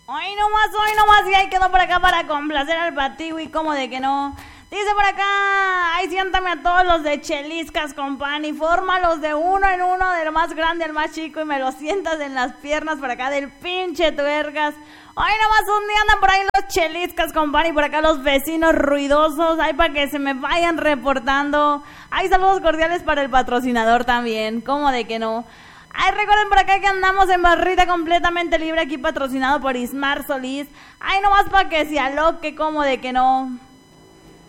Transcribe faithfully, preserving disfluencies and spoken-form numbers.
Hoy nomás, hoy nomás, y ahí quedó por acá para complacer al Patiwi, como de que no. Dice por acá, ay, siéntame a todos los de Cheliscas Company, fórmalos de uno en uno, del más grande al más chico, y me los sientas en las piernas por acá del pinche tuercas. Hoy nomás un día andan por ahí los Cheliscas Company, por acá los vecinos ruidosos, ay, para que se me vayan reportando. Ay, saludos cordiales para el patrocinador también, como de que no. Ay, recuerden por acá que andamos en barrita completamente libre, aquí patrocinado por Ismar Solís. Ay, nomás para que se aloque, como de que no.